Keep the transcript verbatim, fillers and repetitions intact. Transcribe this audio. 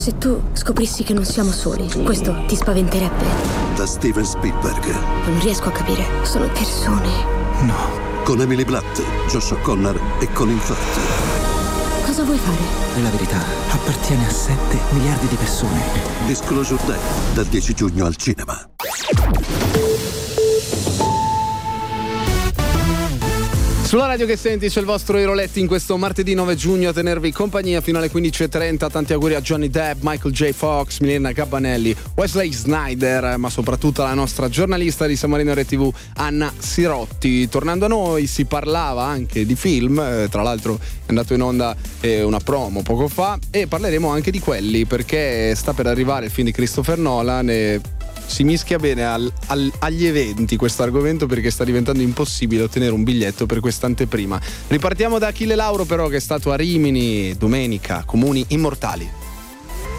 Se tu scoprissi che non siamo soli, questo ti spaventerebbe? Da Steven Spielberg. Non riesco a capire. Sono persone. No. Con Emily Blunt, Josh O'Connor e Colin Firth. Cosa vuoi fare? E la verità appartiene a sette miliardi di persone. Disclosure Day, dal dieci giugno al cinema. Sulla radio che senti c'è il vostro Iroletti in questo martedì nove giugno a tenervi compagnia fino alle quindici e trenta. Tanti auguri a Johnny Depp, Michael J. Fox, Milena Gabbanelli, Wesley Snyder, ma soprattutto alla nostra giornalista di San Marino R T V Anna Sirotti. Tornando a noi, si parlava anche di film, eh, tra l'altro è andato in onda eh, una promo poco fa, e parleremo anche di quelli perché sta per arrivare il film di Christopher Nolan e si mischia bene al, al, agli eventi questo argomento, perché sta diventando impossibile ottenere un biglietto per quest'anteprima. Ripartiamo da Achille Lauro però, che è stato a Rimini domenica, Comuni Immortali.